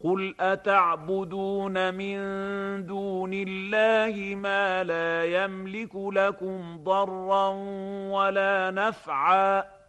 قل أتعبدون من دون الله ما لا يملك لكم ضرا ولا نفعا